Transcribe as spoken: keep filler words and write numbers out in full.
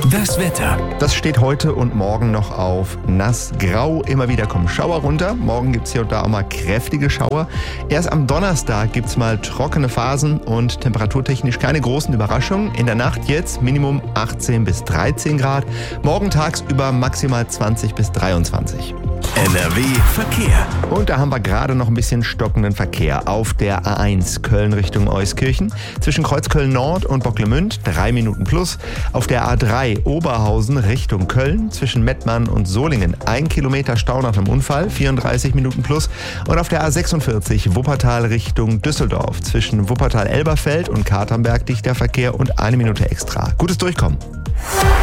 Das Wetter. Das steht heute und morgen noch auf nass, grau. Immer wieder kommen Schauer runter. Morgen gibt es hier und da auch mal kräftige Schauer. Erst am Donnerstag gibt es mal trockene Phasen und temperaturtechnisch keine großen Überraschungen. In der Nacht jetzt Minimum achtzehn bis dreizehn Grad. Morgen tagsüber maximal zwanzig bis dreiundzwanzig. N R W Verkehr. Und da haben wir gerade noch ein bisschen stockenden Verkehr auf der A eins Köln Richtung Euskirchen. Zwischen Kreuzköln Nord und Bocklemünd drei Minuten plus. Auf der A drei Oberhausen Richtung Köln zwischen Mettmann und Solingen ein Kilometer Stau nach einem Unfall, vierunddreißig Minuten plus. Und auf der A sechsundvierzig Wuppertal Richtung Düsseldorf zwischen Wuppertal-Elberfeld und Katernberg dichter Verkehr und eine Minute extra. Gutes Durchkommen.